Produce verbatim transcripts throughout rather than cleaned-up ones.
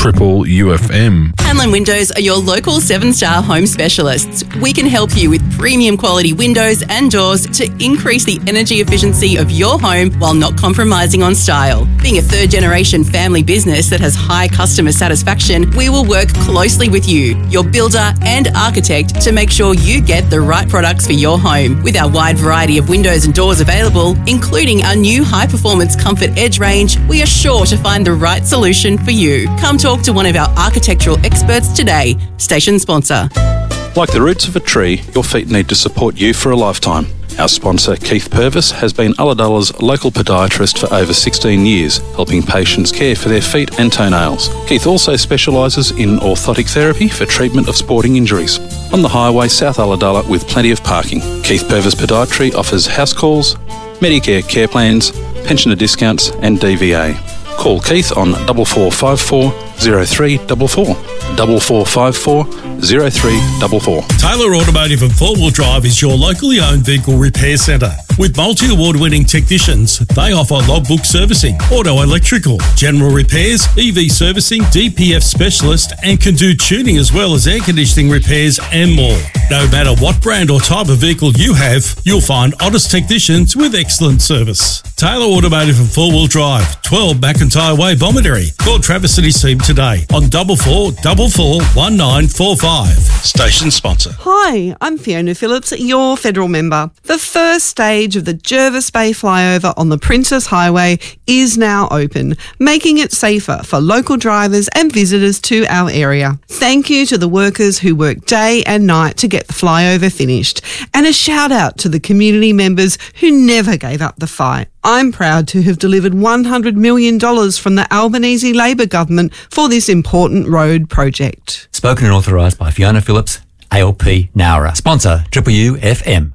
Triple U F M. Hanlon Windows are your local seven-star home specialists. We can help you with premium quality windows and doors to increase the energy efficiency of your home while not compromising on style. Being a third-generation family business that has high customer satisfaction, we will work closely with you, your builder and architect, to make sure you get the right products for your home. With our wide variety of windows and doors available, including our new high-performance Comfort Edge range, we are sure to find the right solution for you. Come talk to one of our architectural experts today. Station sponsor. Like the roots of a tree, your feet need to support you for a lifetime. Our sponsor, Keith Purvis, has been Ulladulla's local podiatrist for over sixteen years, helping patients care for their feet and toenails. Keith also specialises in orthotic therapy for treatment of sporting injuries. On the highway, South Ulladulla, with plenty of parking. Keith Purvis Podiatry offers house calls, Medicare care plans, pensioner discounts and D V A. Call Keith on four four five four, zero three four four. four four five four, zero three four four. Taylor Automotive and Four Wheel Drive is your locally owned vehicle repair centre. With multi-award-winning technicians, they offer logbook servicing, auto electrical, general repairs, E V servicing, D P F specialist, and can do tuning as well as air conditioning repairs and more. No matter what brand or type of vehicle you have, you'll find honest technicians with excellent service. Taylor Automotive and Four Wheel Drive, twelve McIntyre Way, Bomaderry. Call Travis and his team today on double four double four one nine four five. Station sponsor. Hi, I'm Fiona Phillips, your federal member. The first stage of the Jervis Bay flyover on the Princess Highway is now open, making it safer for local drivers and visitors to our area. Thank you to the workers who work day and night to get the flyover finished, and a shout out to the community members who never gave up the fight. I'm proud to have delivered one hundred million dollars from the Albanese Labor government for this important road project. Spoken and authorised by Fiona Phillips, A L P Nowra. Sponsor, Triple U F M.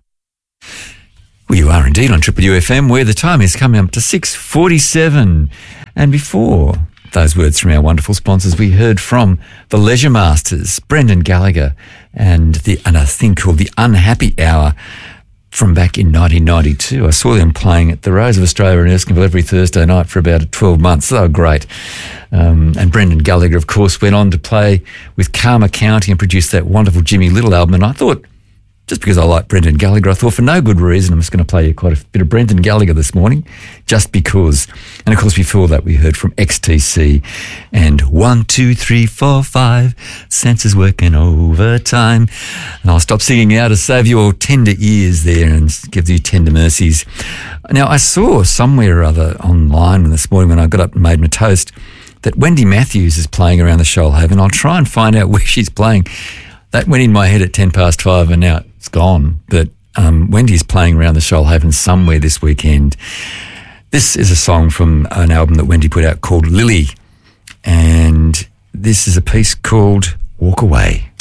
Well, you are indeed on Triple U F M, where the time is coming up to six forty-seven. And before those words from our wonderful sponsors, we heard from the Leisure Masters, Brendan Gallagher, and, the, and a thing called The Unhappy Hour, from back in nineteen ninety-two. I saw them playing at the Rose of Australia in Erskineville every Thursday night for about twelve months. They were great. Um, and Brendan Gallagher, of course, went on to play with Karma County and produce that wonderful Jimmy Little album. And I thought, just because I like Brendan Gallagher, I thought for no good reason, I'm just going to play you quite a bit of Brendan Gallagher this morning, just because. And of course, before that, we heard from X T C and one, two, three, four, five, senses working overtime. And I'll stop singing now to save your tender ears there and give you tender mercies. Now, I saw somewhere or other online this morning when I got up and made my toast that Wendy Matthews is playing around the Shoalhaven. I'll try and find out where she's playing. That went in my head at ten past five and now it's gone. But um, Wendy's playing around the Shoalhaven somewhere this weekend. This is a song from an album that Wendy put out called Lily. And this is a piece called Walk Away.